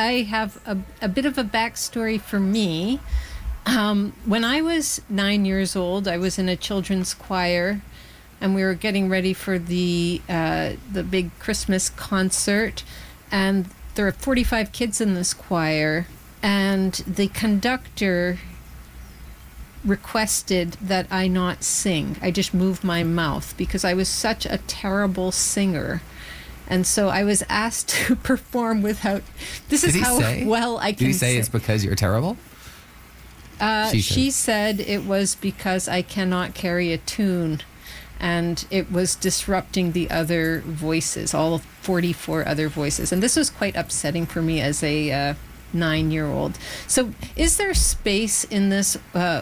I have a bit of a backstory for me. When I was 9 years old, I was in a children's choir, and we were getting ready for the big Christmas concert, and there are 45 kids in this choir, and the conductor requested that I not sing. I just moved my mouth because I was such a terrible singer. And so I was asked to perform without... This is how well I can sing. Did he say it's because you're terrible? She said it was because I cannot carry a tune, and it was disrupting the other voices, all 44 other voices. And this was quite upsetting for me as a 9-year-old. So is there space in this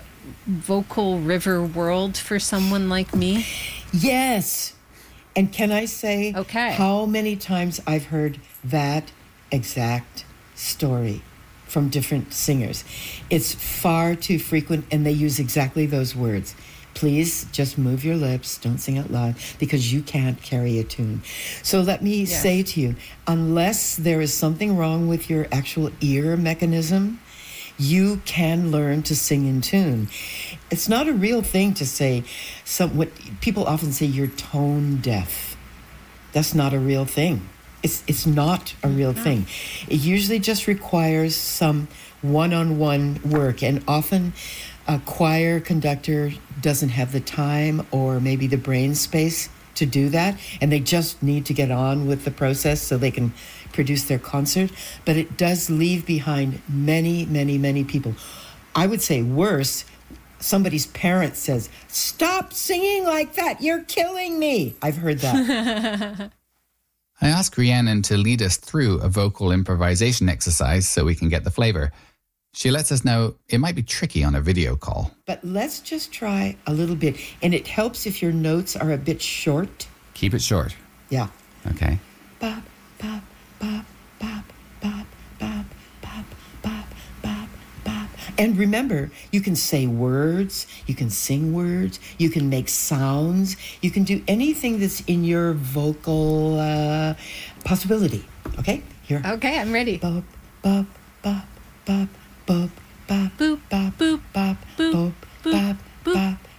vocal river world for someone like me? Yes. And can I say how many times I've heard that exact story from different singers? It's far too frequent, and they use exactly those words. Please just move your lips, don't sing out loud, because you can't carry a tune. So let me say to you, unless there is something wrong with your actual ear mechanism, you can learn to sing in tune. It's not a real thing to say, what people often say, you're tone deaf. That's not a real thing. It's not a real thing. It usually just requires some one-on-one work, and often a choir conductor doesn't have the time or maybe the brain space to do that, and they just need to get on with the process so they can produce their concert. But it does leave behind many, many, many people. I would say worse, somebody's parent says, "Stop singing like that, you're killing me." I've heard that. I asked Rhiannon to lead us through a vocal improvisation exercise so we can get the flavour. She lets us know it might be tricky on a video call. But let's just try a little bit. And it helps if your notes are a bit short. Keep it short. Yeah. Okay. Bop, bop, bop, bop, bop, bop, bop, bop, bop, bop. And remember, you can say words, you can sing words, you can make sounds, you can do anything that's in your vocal possibility. Okay? Here. Okay, I'm ready. Bop, bop, bop, bop, bop, bop, boop, bop, boop, bop, boop, bop, boop, bop, boop, bop,